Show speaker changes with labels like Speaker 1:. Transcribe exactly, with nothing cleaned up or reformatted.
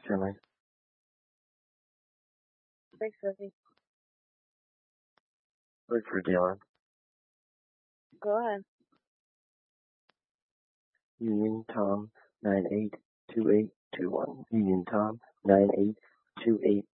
Speaker 1: Shirley.
Speaker 2: Thanks, Sophie.
Speaker 1: Look for Dylan.
Speaker 2: Go ahead.
Speaker 1: Union Tom nine eight two eight two one. Union Tom nine eight two eight